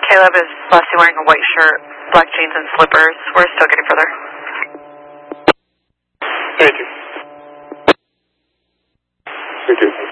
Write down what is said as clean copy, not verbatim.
Caleb is lastly wearing a white shirt, black jeans, and slippers. We're still getting further. Thank you. Thank you.